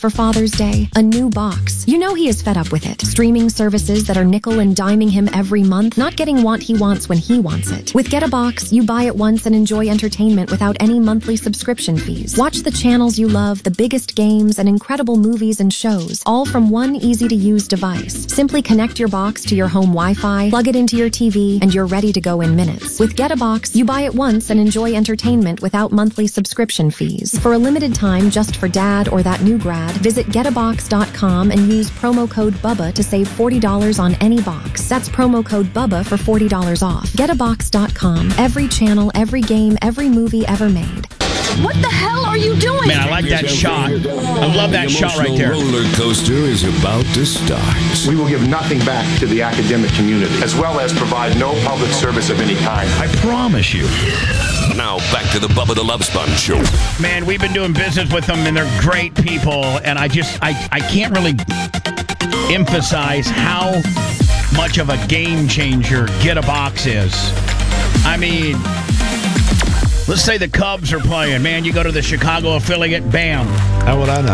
For Father's Day, a new box. You know he is fed up with it. Streaming services that are nickel and diming him every month, not getting what he wants when he wants it. With Get a Box, you buy it once and enjoy entertainment without any monthly subscription fees. Watch the channels you love, the biggest games, and incredible movies and shows, all from one easy-to-use device. Simply connect your box to your home Wi-Fi, plug it into your TV, and you're ready to go in minutes. With Get a Box, you buy it once and enjoy entertainment without monthly subscription fees. For a limited time, just for dad or that new grad, visit getabox.com and use promo code BUBBA to save $40 on any box. That's promo code BUBBA for $40 off. Getabox.com. Every channel, every game, every movie ever made. What the hell are you doing? Man, I like that shot. I love that shot right there. The roller coaster is about to start. We will give nothing back to the academic community, as well as provide no public service of any kind. I promise you. Now back to the Bubba the Love Sponge Show. Man, we've been doing business with them, and they're great people. And I can't really emphasize how much of a game changer Get a Box is. I mean, let's say the Cubs are playing. Man, you go to the Chicago affiliate, bam. How would I know?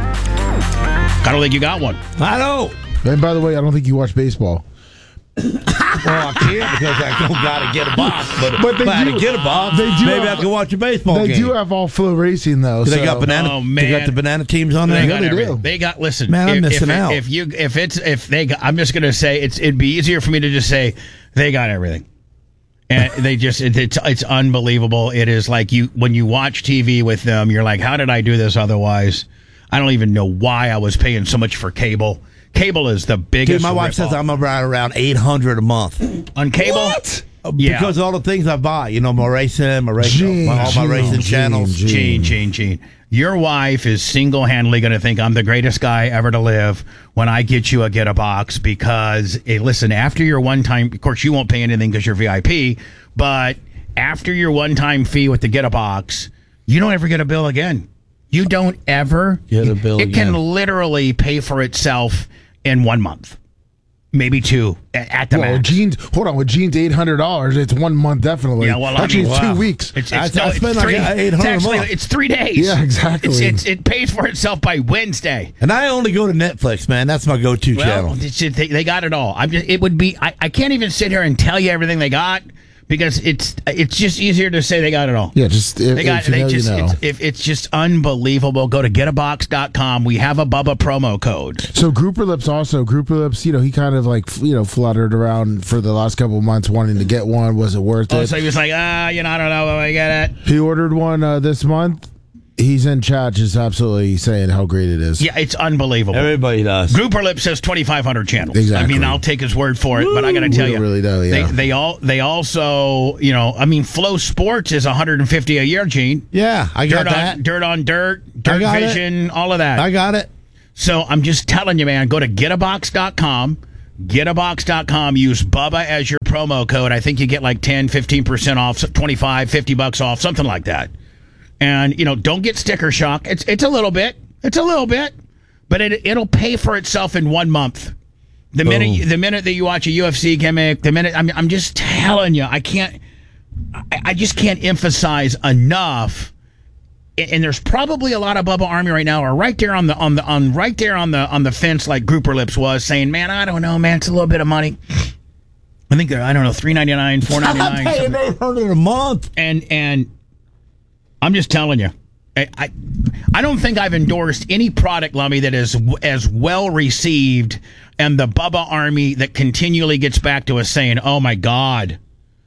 I don't think you got one. I know. And by the way, I don't think you watch baseball. Well, I can't because I don't got to get a box. But they if I had do. to get a box, They do maybe have- I could watch a baseball They game. do have all flow racing though. They so. got banana. Oh, man. They got the banana teams on there. They got they everything. do. They got. Listen, Man, I'm missing out. I'm just gonna say it'd be easier for me to just say they got everything, and it's unbelievable. It is like when you watch TV with them, you're like, how did I do this otherwise? I don't even know why I was paying so much for cable. Cable is the biggest. Dude, my wife says I'm around $800 a month on cable. What? Yeah. Because of all the things I buy, my racing, all my Gene, racing channels. Gene. Your wife is single-handedly going to think I'm the greatest guy ever to live when I get you a Get a Box because, listen, after your one-time, of course, you won't pay anything because you're VIP, but after your one-time fee with the Get a Box, you don't ever get a bill again. You don't ever get a bill again. It can literally pay for itself in 1 month. Maybe two at the max. With Gene's $800, it's 1 month definitely. Yeah, well, actually, it's wow. 2 weeks. I spend like $800 a month. It's 3 days. Yeah, exactly. It pays for itself by Wednesday. And I only go to Netflix, man. That's my go-to channel. They got it all. I can't even sit here and tell you everything they got because it's just easier to say they got it all. Yeah, just it's just unbelievable. Go to getabox.com. We have a Bubba promo code. So Grouper Lips, he kind of fluttered around for the last couple of months wanting to get one. Was it worth it? So he was like, I don't know if I get it. He ordered one this month. He's in chat just absolutely saying how great it is. Yeah, it's unbelievable. Everybody does. Grouper Lip says 2,500 channels. Exactly. I mean, I'll take his word for it, but I got to tell you, really do, yeah. they also, Flow Sports is 150 a year, Gene. Yeah, I got that. Dirt on Dirt Vision, all of that. I got it. So I'm just telling you, man, go to getabox.com. Getabox.com. Use Bubba as your promo code. I think you get like 10, 15% off, 25, $50 off, something like that. And, don't get sticker shock. It's a little bit. But it'll pay for itself in 1 month. The minute that you watch a UFC gimmick, I'm just telling you, I just can't emphasize enough. And there's probably a lot of Bubba Army right now are right there on the fence like Grouper Lips was saying, man, I don't know, man, it's a little bit of money. I think they're, $3.99, $4.99. I'm paying $800 a month. And I'm just telling you, I don't think I've endorsed any product, Lummy, that is as well received, and the Bubba Army that continually gets back to us saying, "Oh my God."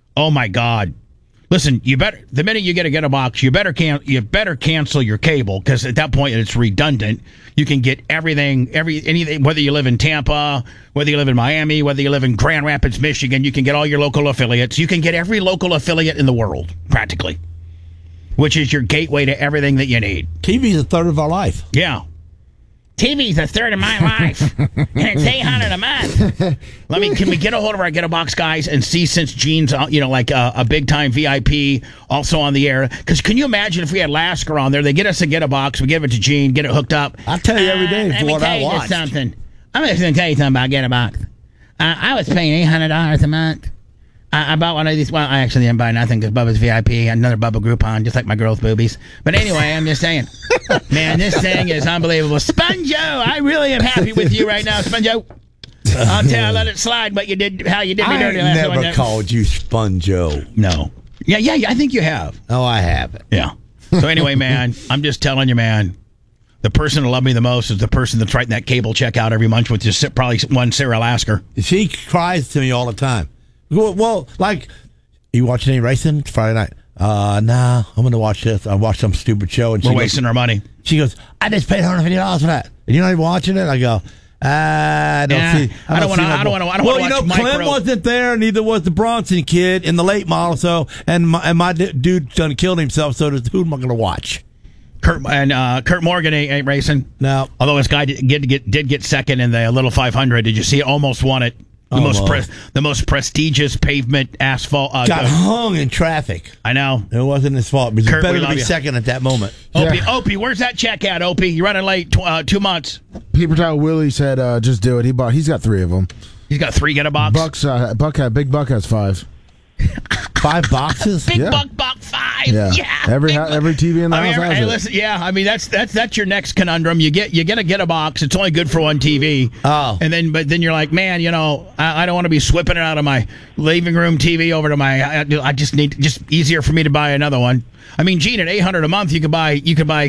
Listen, the minute you get a box, you better cancel your cable because at that point it's redundant. You can get anything, whether you live in Tampa, whether you live in Miami, whether you live in Grand Rapids, Michigan. You can get all your local affiliates. You can get every local affiliate in the world practically, which is your gateway to everything that you need. TV's a third of our life. Yeah. TV's a third of my life, and it's $800 a month. Can we get a hold of our Get a Box guys and see, since Gene's, a big-time VIP also on the air? Because can you imagine if we had Lasker on there? They get us a Get a Box, we give it to Gene, get it hooked up. I tell you every day for what I watched. Something. I'm just going to tell you something about Get a Box. I was paying $800 a month. I bought one of these. Well, I actually didn't buy nothing because Bubba's VIP, another Bubba Groupon, just like my girl's boobies. But anyway, I'm just saying, man, this thing is unbelievable. Sponjo, I really am happy with you right now, Sponjo. I'll tell you, let it slide what you did, how you did me dirty last never one. called you Sponjo. No. Yeah, I think you have. Oh, I haven't. Yeah. So anyway, man, I'm just telling you, man, the person who loved me the most is the person that's writing that cable check out every month, which is probably one Sarah Lasker. She cries to me all the time. Well, like, you watching any racing Friday night? Nah, I'm going to watch this. I watched some stupid show. And We're wasting our money. She goes, I just paid $150 for that. And you're not even watching it? I go, I don't want to watch Clem Micro. wasn't there, neither was the Bronson kid in the late model, so, and my dude done killed himself, so who am I going to watch? Kurt Morgan ain't racing. No. Although his guy did get second in the Little 500. Did you see it? Almost won it. The most prestigious pavement asphalt. Got hung in traffic. I know. It wasn't his fault. It was Kurt, better to be second at that moment. Opie, where's that check at, Opie? You're running late 2 months. Peeper Towel Willie said, just do it. He's got 3 of them. He's got 3 get a box. Big Buck has 5. 5 boxes? Big Buck 5. Yeah. Every TV in the house has it. Listen, I mean that's your next conundrum. You get a box. It's only good for one TV. Oh. But then you're like, man, I don't want to be whipping it out of my living room TV over to my. I just easier for me to buy another one. I mean, Gene, at $800 a month, you could buy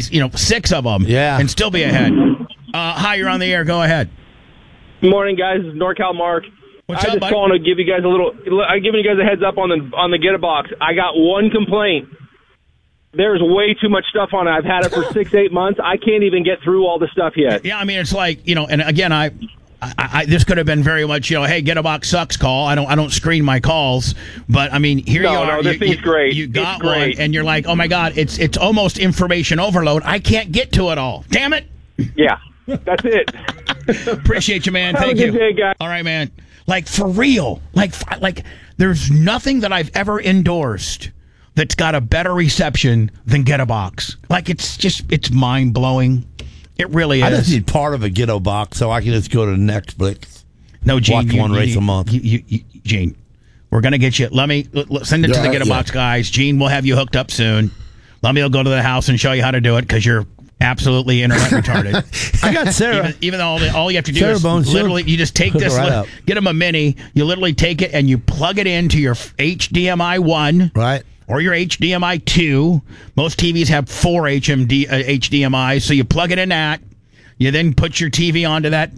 6 of them. Yeah. And still be ahead. Hi, you're on the air. Go ahead. Good morning, guys. This is NorCal Mark. What's up, just buddy? calling to give you guys I'm giving you guys a heads up on the Get a Box. I got one complaint. There's way too much stuff on it. I've had it for 6-8 months. I can't even get through all the stuff yet. Yeah, I mean, it's like, and again, I this could have been very much, hey, Get a Box sucks call. I don't screen my calls, but I mean, here you are. No, this thing's great. You got one, and you're like, oh my God, it's almost information overload. I can't get to it all. Damn it. Yeah, that's it. Appreciate you, man. Have Thank a you. good day, guys. All right, man. Like, for real. Like there's nothing that I've ever endorsed that's got a better reception than Get a Box. Like, it's mind blowing. It really is. I just need part of a Ghetto Box so I can just go to Netflix. No, Gene. Watch one race a month. Gene, we're going to get you. Let me send it to the Get a Box guys. Gene, we'll have you hooked up soon. Let me go to the house and show you how to do it because you're absolutely internet retarded. I got Sarah. Even though all you have to do Sarah is Bones, literally, you just take this, get them a mini, you literally take it and you plug it into your HDMI 1. Right. Or your HDMI 2. Most TVs have 4 HDMI, so you plug it in that. You then put your TV into that,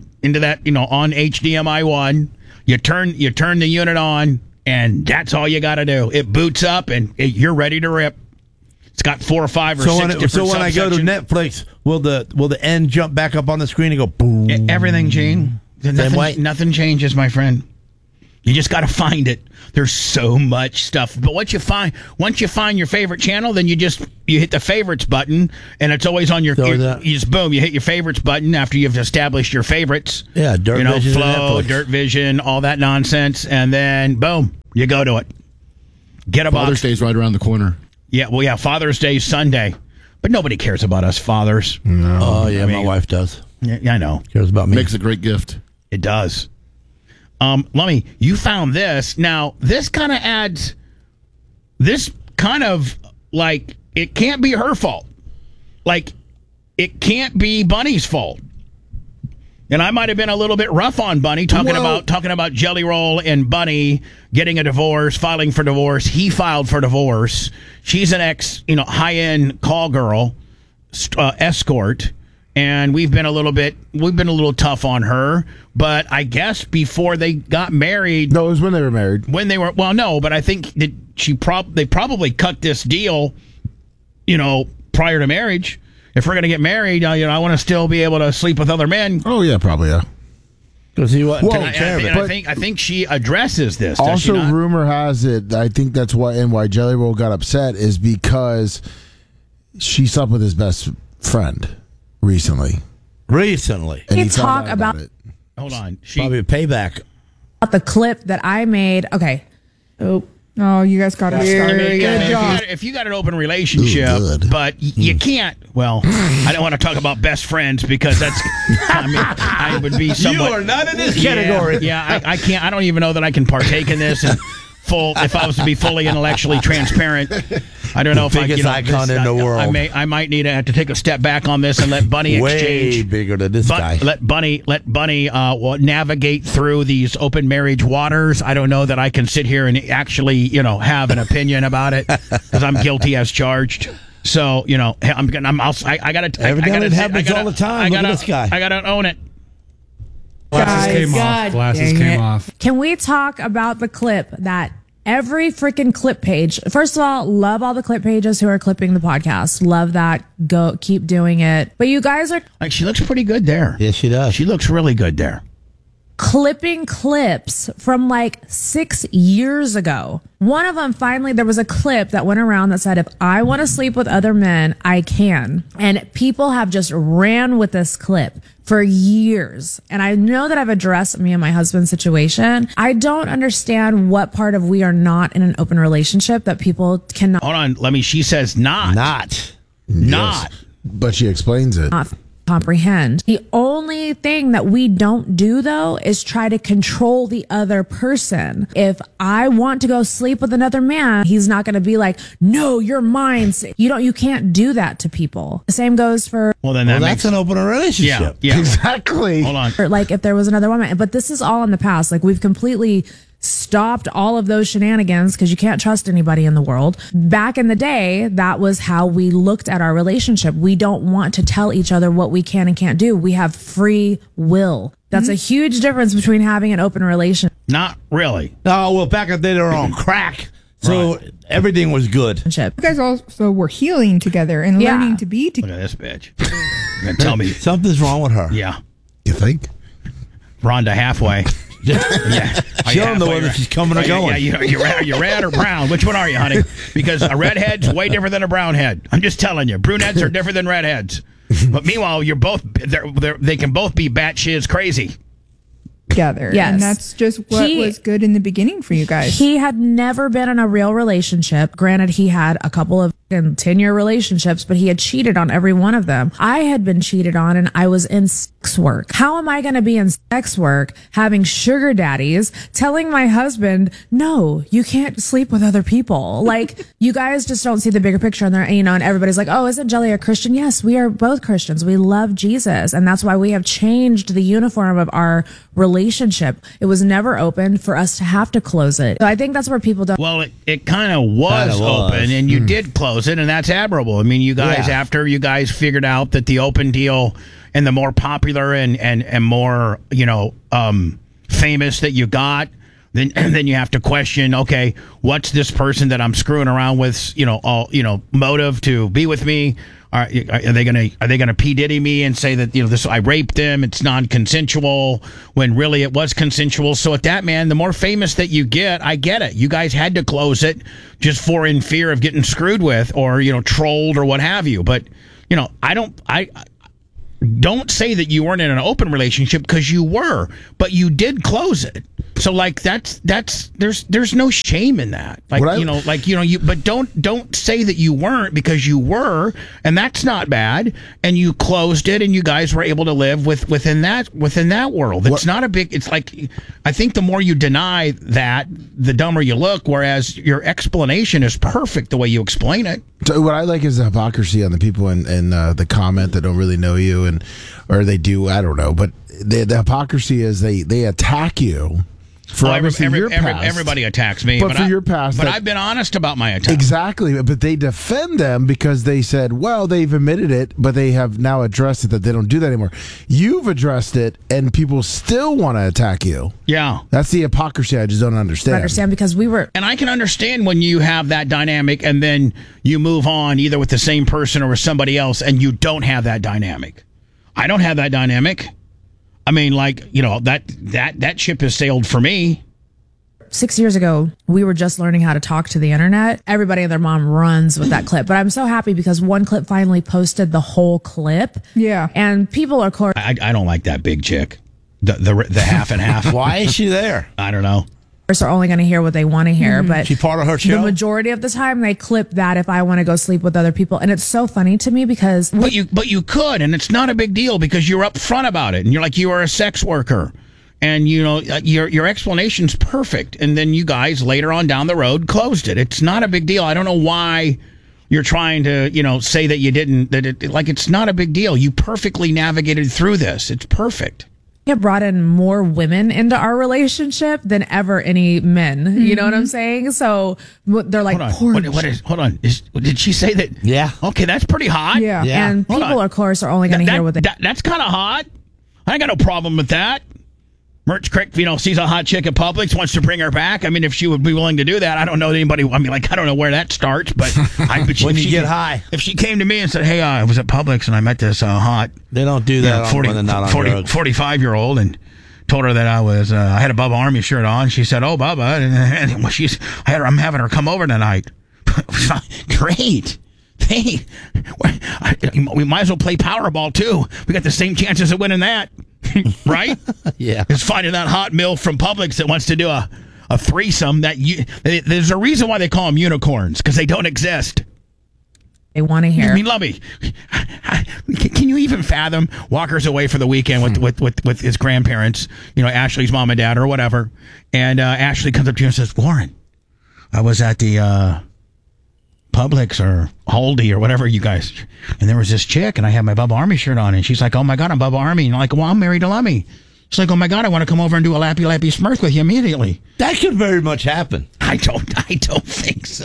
on HDMI 1. You turn the unit on, and that's all you got to do. It boots up, and you're ready to rip. It's got 4 or 5 or 6 different So when I go to Netflix, will the end jump back up on the screen and go boom? Everything, Gene. Nothing changes, my friend. You just got to find it. There's so much stuff. But once you find your favorite channel, then you hit the favorites button, and it's always on you just boom, you hit your favorites button after you've established your favorites. Yeah, Vision, Flow, Dirt Vision, all that nonsense, and then boom, you go to it. Get a box. Father's Day's right around the corner. Yeah, well, yeah, Father's Day Sunday, but nobody cares about us fathers. No. Oh yeah, my wife does. Yeah, I know. Cares about me. Makes a great gift. It does. Lummy, you found this. Now, this kind of like, it can't be her fault. Like, it can't be Bunny's fault. And I might have been a little bit rough on Bunny, talking about Jelly Roll and Bunny getting a divorce, filing for divorce. He filed for divorce. She's an high-end call girl, escort. And we've been a little tough on her, but I guess before they got married. No, it was when they were married. But I think that they probably cut this deal, prior to marriage. If we're going to get married, I want to still be able to sleep with other men. Oh yeah, probably yeah. Because he wasn't I think she addresses this. Also, rumor has it. I think that's why Jelly Roll got upset is because she slept with his best friend. Recently. And you talk about it. Hold on. Probably a payback. About the clip that I made. Okay. Oh, you guys got it started. Good job. If you got an open relationship, but you can't. Well, I don't want to talk about best friends because that's. I would be somewhat. You are not in this category. Yeah, I can't. I don't even know that I can partake in this. And to be fully intellectually transparent, I don't know if biggest icon in the world. I might need to have to take a step back on this and let Bunny exchange. Way bigger than this guy. Let Bunny navigate through these open marriage waters. I don't know that I can sit here and actually, have an opinion about it because I'm guilty as charged. So, I gotta. Evidently it happens all the time. Look at this guy. I gotta own it. Glasses came off. Can we talk about the clip that every freaking clip page? First of all, love all the clip pages who are clipping the podcast. Love that. Go, keep doing it. But you guys are like, she looks pretty good there. Yes, she does. She looks really good there. Clipping clips from like 6 years ago. One of them, finally, there was a clip that went around that said, if I want to sleep with other men, I can. And people have just ran with this clip for years. And I know that I've addressed me and my husband's situation. I don't understand what part of we are not in an open relationship that people cannot. Hold on. She says not. Not. Not. But she explains it. Comprehend. The only thing that we don't do though is try to control the other person. If I want to go sleep with another man, he's not going to be like, no, you're mine. You can't do that to people. The same goes for. Well, then that's an open relationship. Yeah. Exactly. Hold on. Like if there was another woman, but this is all in the past. Like we've completely stopped all of those shenanigans because you can't trust anybody in the world. Back in the day, that was how we looked at our relationship. We don't want to tell each other what we can and can't do. We have free will. That's a huge difference between having an open relationship. Not really. No, well, back in the day, they were on crack. So everything was good. You guys also were healing together and learning to be together. Look at this bitch. You're gonna tell me something's wrong with her. Yeah. You think? Rhonda halfway. Yeah. She don't know whether she's coming or going. Yeah, you're red or brown. Which one are you, honey? Because a redhead's way different than a brown head. I'm just telling you. Brunettes are different than redheads. But meanwhile, you're both. They can both be batshit crazy. Together. Yes. And that's just what was good in the beginning for you guys. He had never been in a real relationship. Granted, he had a couple of 10-year relationships, but he had cheated on every one of them. I had been cheated on and I was in sex work. How am I going to be in sex work having sugar daddies telling my husband, no, you can't sleep with other people? Like, you guys just don't see the bigger picture and and everybody's like, oh, isn't Jelly a Christian? Yes, we are both Christians. We love Jesus. And that's why we have changed the uniform of our relationship. It was never open for us to have to close it. So I think that's where people don't. Well, it kind of was open and you did close it, and that's admirable. I mean, you guys, after you guys figured out that the open deal and the more popular and more, famous that you got, then you have to question, okay, what's this person that I'm screwing around with, motive to be with me? Are they gonna P. Diddy me and say that this I raped them, it's non-consensual, when really it was consensual? So at that, man, the more famous that you get, I get it. You guys had to close it just in fear of getting screwed with or trolled or what have you. But I don't say that you weren't in an open relationship, because you were, but you did close it. So there's no shame in that. But don't say that you weren't, because you were, and that's not bad. And you closed it, and you guys were able to live within that world. It's not a big. It's like, I think the more you deny that, the dumber you look. Whereas your explanation is perfect the way you explain it. So what I like is the hypocrisy on the people in the comment that don't really know you, or they do. I don't know, but the hypocrisy is they attack you. For your past. Everybody attacks me, but for your past. But I've been honest about my attack. Exactly, but they defend them because they said, well, they've admitted it, but they have now addressed it that they don't do that anymore. You've addressed it, and people still want to attack you. Yeah. That's the hypocrisy I just don't understand. Because we were... And I can understand when you have that dynamic and then you move on either with the same person or with somebody else, and you don't have that dynamic. I don't have that dynamic. I mean, that ship has sailed for me. 6 years ago, we were just learning how to talk to the internet. Everybody and their mom runs with that clip. But I'm so happy because one clip finally posted the whole clip. Yeah. And people are... I don't like that big chick. The half and half. Why is she there? I don't know. Are only going to hear what they want to hear, but she part of her show. The majority of the time they clip that if I want to go sleep with other people, and it's so funny to me because but you could, and it's not a big deal because you're upfront about it, and you're like, you are a sex worker, And, your explanation's perfect. And then you guys later on down the road closed it. It's not a big deal. I don't know why you're trying to, say that you didn't, it's not a big deal. You perfectly navigated through this. It's perfect. It brought in more women into our relationship than ever any men. You know what I'm saying? So they're like, hold on. Did she say that? Yeah. Okay, that's pretty hot. Yeah. And people, of course, are only going to hear what they... That's kind of hot. I ain't got no problem with that. Merch Crick, sees a hot chick at Publix, wants to bring her back. I mean, if she would be willing to do that, I don't know anybody. I mean, I don't know where that starts, but when you get high, if she came to me and said, "Hey, I was at Publix and I met this hot," they don't do that. 45-year-old, and told her that I had a Bubba Army shirt on. She said, "Oh, Bubba," and I'm having her come over tonight. Great. Hey, we might as well play Powerball too. We got the same chances of winning that. Right? Yeah. It's finding that hot MILF from Publix that wants to do a threesome. There's a reason why they call them unicorns, because they don't exist. They want to hear. I mean, Lummy, can you even fathom Walker's away for the weekend with his grandparents, Ashley's mom and dad or whatever, and Ashley comes up to you and says, "Warren, I was at the Publix or Aldi or whatever you guys, and there was this chick, and I had my Bubba Army shirt on, and she's like, 'Oh my God, I'm Bubba Army,' and I'm like, 'Well, I'm married to Lummy.' She's like, 'Oh my God, I want to come over and do a lappy smirk with you immediately.'" That could very much happen. I don't think so.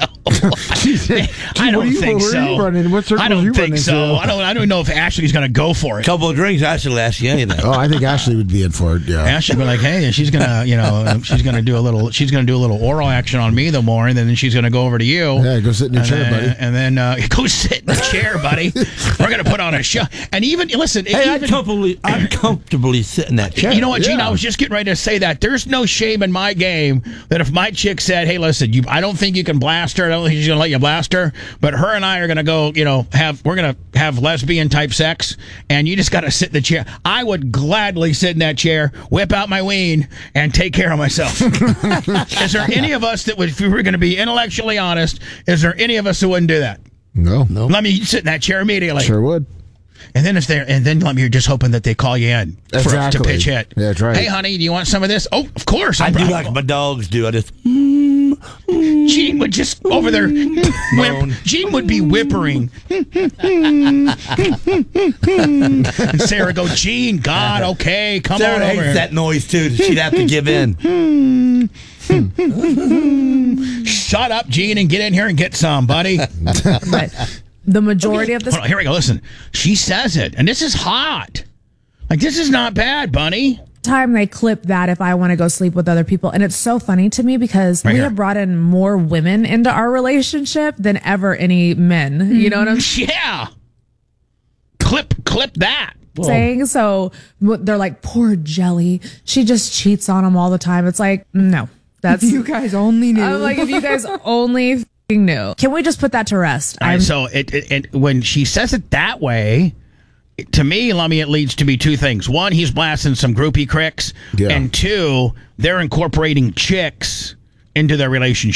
I don't think so. I don't think so. I don't know if Ashley's going to go for it. Couple of drinks, Ashley will ask you anything. Oh, I think Ashley would be in for it. Yeah, Ashley would be like, "Hey," she's gonna, she's gonna do a little oral action on me more, and then she's gonna go over to you. Yeah, go sit in your chair, buddy. And then go sit in the chair, buddy. We're gonna put on a show. And even listen, I'd comfortably sit in that chair. You know what, Gene? I was just getting ready to say that. There's no shame in my game that if my chick said, "Hey, listen, I don't think you can blast her. I don't think she's going to let you blast her, but her and I are going to go, we're going to have lesbian type sex, and you just got to sit in the chair." I would gladly sit in that chair, whip out my ween, and take care of myself. Is there any of us that would, if we were going to be intellectually honest, is there any of us who wouldn't do that? No. Let me sit in that chair immediately. Sure would. And then let me, you're just hoping that they call you in to pitch hit. Yeah, that's right. "Hey, honey, do you want some of this?" "Oh, of course." I do like my dogs do. I just Gene would just over there Gene would be whimpering. And Sarah go, "Gene, God, okay, come Sarah on over hates here." that noise too. She'd have to give in. Shut up, Gene, and get in here and get some, buddy. But the majority of this... Hold on, here we go. Listen, she says it, and this is hot. Like, this is not bad, Bunny. Time they clip that if I want to go sleep with other people, and it's so funny to me because we have brought in more women into our relationship than ever any men. You know what I'm saying? Yeah. Clip that. Saying so they're like, "Poor Jelly, she just cheats on him all the time." It's like, no, that's you guys only knew. I'm like, if you guys only knew. Can we just put that to rest? All right, so it when she says it that way, to me, Lummy, it leads to be two things. One, he's blasting some groupie cricks, and two, they're incorporating chicks into their relationship.